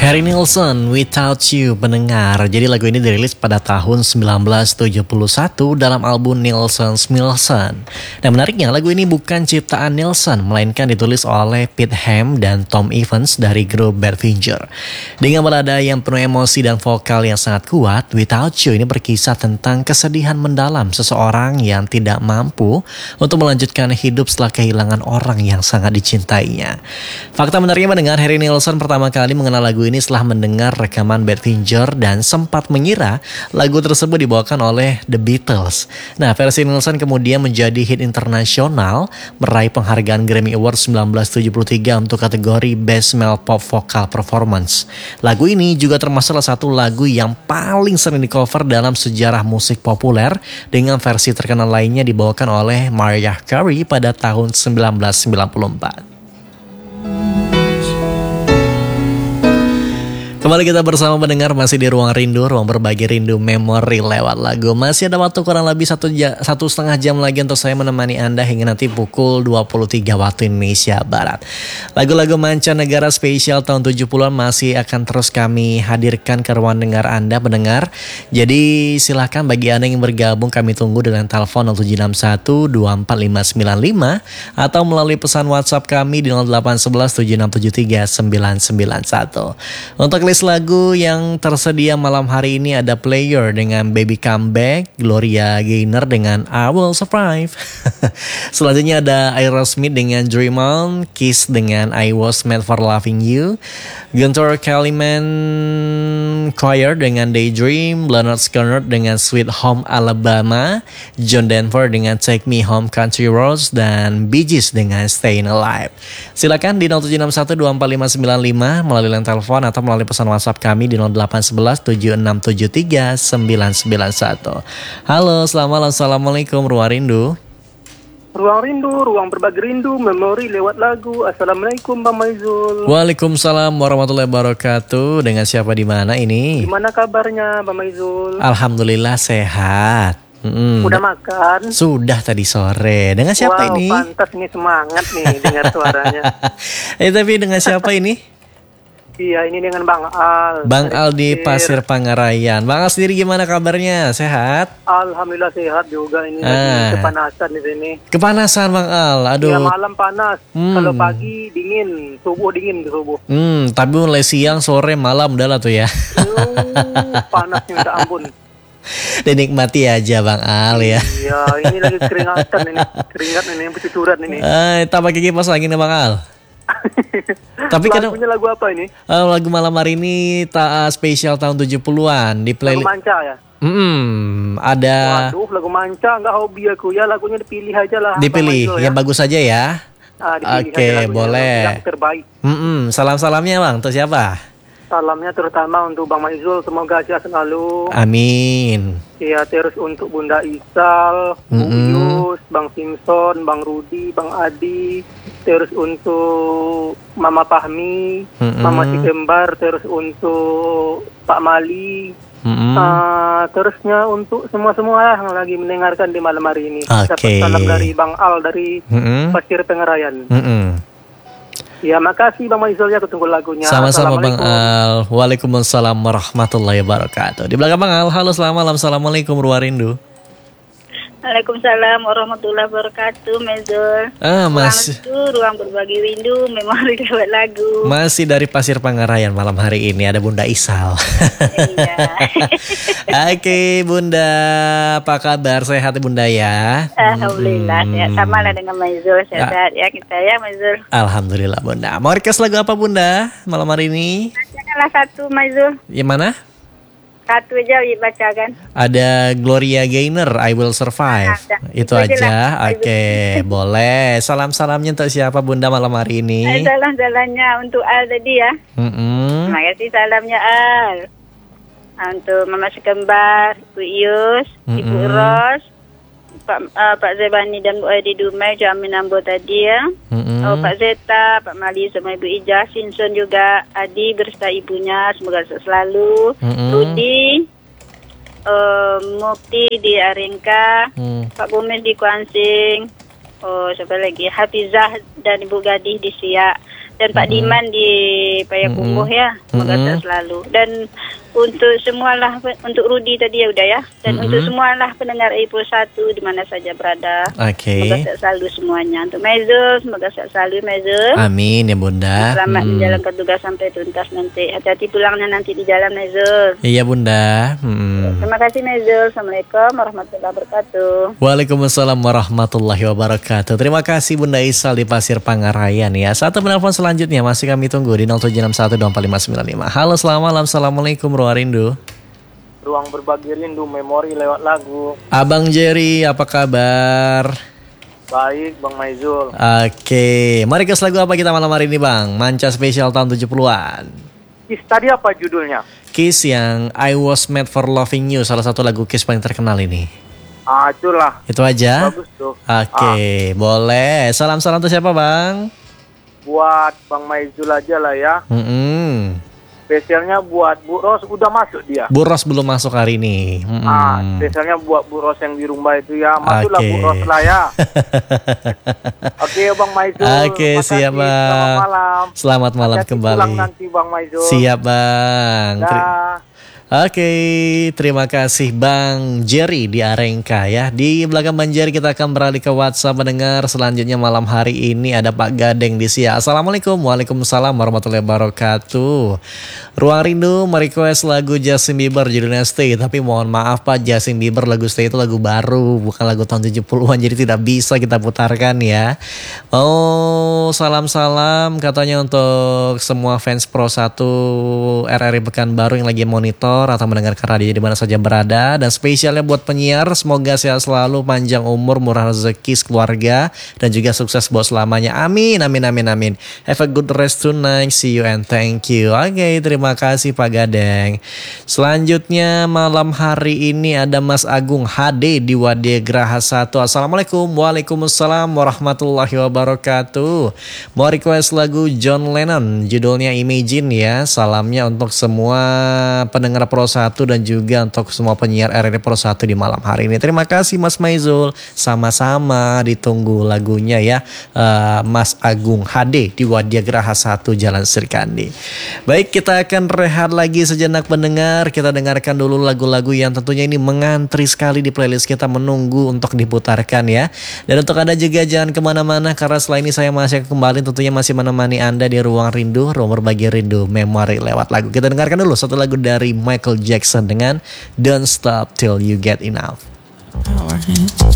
Harry Nilsson, Without You, pendengar. Jadi lagu ini dirilis pada tahun 1971 dalam album Nilsson's Nilsson. Dan menariknya lagu ini bukan ciptaan Nilsson, melainkan ditulis oleh Pete Ham dan Tom Evans dari grup Badfinger. Dengan balada yang penuh emosi dan vokal yang sangat kuat, Without You ini berkisah tentang kesedihan mendalam seseorang yang tidak mampu untuk melanjutkan hidup setelah kehilangan orang yang sangat dicintainya. Fakta menariknya mendengar Harry Nilsson pertama kali mengenal lagu ini setelah mendengar rekaman Badfinger dan sempat mengira lagu tersebut dibawakan oleh The Beatles. Nah, versi Nilsson kemudian menjadi hit internasional, meraih penghargaan Grammy Awards 1973 untuk kategori Best Male Pop Vocal Performance. Lagu ini juga termasuk salah satu lagu yang paling sering di-cover dalam sejarah musik populer, dengan versi terkenal lainnya dibawakan oleh Mariah Carey pada tahun 1994. Kembali kita bersama mendengar masih di Ruang Rindu, ruang berbagi rindu memori lewat lagu. Masih ada waktu kurang lebih 1,5 jam lagi untuk saya menemani Anda hingga nanti pukul 23 waktu Indonesia Barat. Lagu-lagu mancanegara spesial tahun 70-an masih akan terus kami hadirkan ke ruang dengar Anda pendengar. Jadi silakan bagi Anda yang bergabung, kami tunggu dengan telepon 0761 24595 atau melalui pesan WhatsApp kami di 0811 7673 991. Untuk list lagu yang tersedia malam hari ini ada Player dengan Baby Come Back, Gloria Gaynor dengan I Will Survive. Selanjutnya ada Aerosmith dengan Dream On, Kiss dengan I Was Made For Loving You, Gunter Kaliman Choir dengan Daydream, Leonard Skinner dengan Sweet Home Alabama, John Denver dengan Take Me Home Country Roads, dan Bee Gees dengan Staying Alive. Silakan di 0761 24595 melalui line telepon atau melalui pesan WhatsApp kami di 0811 7673 991. Halo, selamat malam, assalamualaikum Ruang Rindu. Ruang Rindu, ruang berbagi rindu, memori lewat lagu. Assalamualaikum Bang Maizul. Waalaikumsalam warahmatullahi wabarakatuh. Dengan siapa di mana ini? Gimana kabarnya Bang Maizul? Alhamdulillah sehat. Udah makan? Sudah tadi sore. Dengan siapa ini? Pantas nih, semangat nih dengar suaranya. Tapi dengan siapa ini? Iya, ini dengan Bang Al. Bang Al di Pasir Pangarayan. Bang Al sendiri gimana kabarnya? Sehat? Alhamdulillah sehat juga. Ini lagi kepanasan di sini. Kepanasan Bang Al. Aduh. Ya, malam panas. Kalau pagi dingin, subuh. Tapi mulai siang, sore, malam udah lah tuh ya. Panasnya udah ampun. Dinikmati aja Bang Al ya. Iya, ini lagi keringatan ini. Keringat ini, bercucuran ini. Tak pakai kipas lagi nih Bang Al. Tapi lagunya lagu apa ini? Lagu malam hari ini spesial tahun 70-an di playlist. Lagu manca ya? Ada. Waduh, lagu manca nggak hobi aku ya, lagunya dipilih aja lah. Dipilih yang bagus aja ya. Oke, boleh. Yang terbaik. Salam-salamnya Bang, untuk siapa? Salamnya terutama untuk Bang Maizul, semoga sehat selalu. Amin. Iya, terus untuk Bunda Isal, Bu Yus, Bang Simpson, Bang Rudi, Bang Adi. Terus untuk Mama Fahmi, Mama Cikembar, terus untuk Pak Mali. Terusnya untuk semua yang lagi mendengarkan di malam hari ini. Oke. Salam dari Bang Al dari Pasir Pangarayan. Ya, makasih Bang Maizul ya, aku tunggu lagunya. Sama-sama Bang Al. Waalaikumsalam warahmatullahi wabarakatuh. Di belakang Bang Al, halo selamat malam, assalamualaikum Ruang Rindu. Waalaikumsalam warahmatullahi wabarakatuh, Maizul. Masih ruang berbagi rindu, memori lewat lagu. Masih dari Pasir Pangarayan malam hari ini ada Bunda Isal. Iya. Oke, Bunda, apa kabar? Sehat Bunda ya? Alhamdulillah, sehat. Sama lah dengan Maizul, sehat ya kita ya Maizul. Alhamdulillah Bunda. Mau request lagu apa Bunda malam hari ini? Bacakanlah satu Maizul. Yang mana? Satu aja dibacakan. Ada Gloria Gaynor, I Will Survive. Itu aja. Oke, boleh. Salam-salamnya untuk siapa Bunda malam hari ini? Salam-salamnya untuk Al tadi ya. Terima kasih salamnya Al. Untuk Mama Sekembar, Bu Yus, Ibu Ros, Pak Zebani dan Bu Adi Dumai, Jamin Ambo tadi ya. Pak Zeta, Pak Mali sama Ibu Ijah, Sinson juga, Adi berserta ibunya, semoga sukses selalu. Rudi, Mukti di Aringka, Pak Bumis di Kuansing, siapa lagi? Hafizah dan Ibu Gadih di Siak. Dan Pak Diman di Payakumbuh ya, semoga sehat selalu. Dan untuk semualah, untuk Rudi tadi ya udah ya. Dan untuk semualah pendengar Ipo 1 di mana saja berada. Semoga sehat selalu semuanya. Untuk Maizul, semoga sehat selalu Maizul. Amin ya Bunda. Selamat menjalankan tugas sampai tuntas nanti. Hati-hati pulangnya nanti di jalan Maizul. Iya Bunda. Terima kasih Maizul. Assalamualaikum warahmatullahi wabarakatuh. Waalaikumsalam warahmatullahi wabarakatuh. Terima kasih Bunda Isal di Pasir Pangarayan ya. Satu penelpon selanjutnya masih kami tunggu di 0761245595. Halo selamat malam. Assalamualaikum Ruang Rindu. Ruang berbagi rindu memori lewat lagu. Abang Jerry apa kabar? Baik Bang Maizul. Oke, mari ke lagu apa kita malam hari ini Bang? Manca spesial tahun 70-an. Kiss tadi apa judulnya? Kiss yang I Was Made For Loving You, salah satu lagu Kiss paling terkenal ini. Itulah. Itu aja? Bagus tuh. Oke, boleh. Salam-salam untuk siapa Bang? Buat Bang Maizul aja lah ya. Spesialnya buat Bu Ros, udah masuk dia. Bu Ros belum masuk hari ini. Spesialnya buat Bu Ros yang di rumah itu ya. Masuklah Bu Ros lah ya. Oke Bang Maizul. Oke, siap Bang. Selamat malam. Selamat malam kembali. Pulang nanti Bang Maizul. Siap Bang. Oke, terima kasih Bang Jerry di Arengka ya. Di belakang Bang Jerry kita akan beralih ke WhatsApp mendengar. Selanjutnya malam hari ini ada Pak Gadeng di Sia. Assalamualaikum. Waalaikumsalam warahmatullahi wabarakatuh. Ruang Rindu merequest lagu Justin Bieber judulnya Stay. Tapi mohon maaf Pak, Justin Bieber lagu Stay itu lagu baru, bukan lagu tahun 70-an. Jadi tidak bisa kita putarkan ya. Oh, salam-salam katanya untuk semua fans Pro 1 RRI Pekanbaru yang lagi monitor atau mendengarkan radio di mana saja berada, dan spesialnya buat penyiar, semoga sehat selalu, panjang umur, murah rezeki keluarga, dan juga sukses buat selamanya. Amin, amin, amin, amin. Have a good rest tonight, see you and thank you. Oke, terima kasih Pak Gadeng. Selanjutnya malam hari ini ada Mas Agung HD di Wadia Graha 1. Assalamualaikum. Waalaikumsalam warahmatullahi wabarakatuh. Mau request lagu John Lennon judulnya Imagine ya. Salamnya untuk semua pendengar Pro 1 dan juga untuk semua penyiar RRI Pro 1 di malam hari ini. Terima kasih Mas Maizul. Sama-sama ditunggu lagunya ya. Mas Agung HD di Wadia Graha 1 Jalan Srikandi. Baik, kita akan rehat lagi sejenak pendengar. Kita dengarkan dulu lagu-lagu yang tentunya ini mengantri sekali di playlist kita, menunggu untuk diputarkan ya. Dan untuk Anda juga jangan kemana-mana, karena setelah ini saya masih kembali tentunya masih menemani Anda di Ruang Rindu, ruang berbagi rindu memori lewat lagu. Kita dengarkan dulu satu lagu dari Michael Jackson dengan Don't Stop Till You Get Enough.